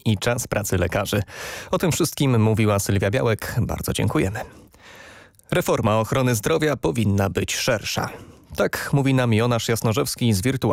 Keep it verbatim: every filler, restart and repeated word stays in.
i czas pracy lekarzy. O tym wszystkim mówiła Sylwia Białek. Bardzo dziękujemy. Reforma ochrony zdrowia powinna być szersza. Tak mówi nam Jonasz Jasnorzewski z Wirtualnej